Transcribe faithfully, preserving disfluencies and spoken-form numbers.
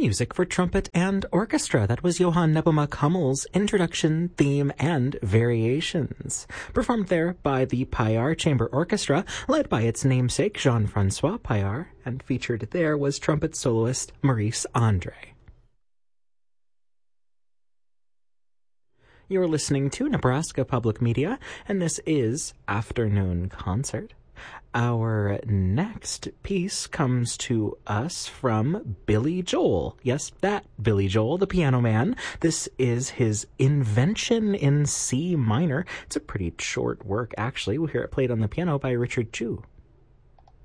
music for trumpet and orchestra. That was Johann Nepomuk Hummel's introduction, theme, and variations, performed there by the Payar Chamber Orchestra, led by its namesake Jean-Francois Payar, and featured there was trumpet soloist Maurice Andre. You're listening to Nebraska Public Media, and this is Afternoon Concert. Our next piece comes to us from Billy Joel. Yes, that Billy Joel, the piano man. This is his Invention in C minor. It's a pretty short work, actually. We'll hear it played on the piano by Richard Chu.